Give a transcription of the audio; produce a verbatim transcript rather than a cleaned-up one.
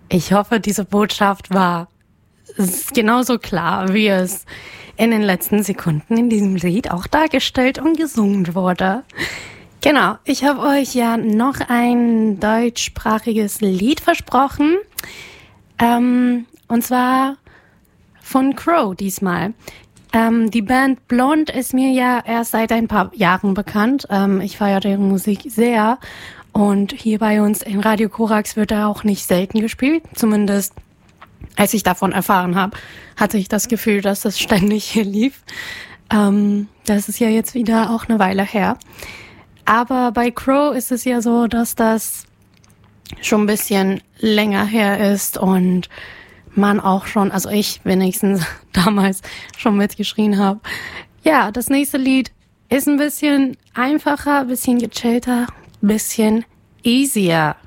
Ich hoffe, diese Botschaft war genauso klar, wie es in den letzten Sekunden in diesem Lied auch dargestellt und gesungen wurde. Genau, ich habe euch ja noch ein deutschsprachiges Lied versprochen. Ähm, und zwar von Crow diesmal. Ähm, die Band Blond ist mir ja erst seit ein paar Jahren bekannt. Ähm, ich feiere deren Musik sehr. Und hier bei uns in Radio Korax wird er auch nicht selten gespielt. Zumindest als ich davon erfahren habe, hatte ich das Gefühl, dass das ständig hier lief. Ähm, das ist ja jetzt wieder auch eine Weile her. Aber bei Crow ist es ja so, dass das schon ein bisschen länger her ist und man auch schon, also ich wenigstens damals schon mitgeschrien habe. Ja, das nächste Lied ist ein bisschen einfacher, ein bisschen gechillter, ein bisschen easier.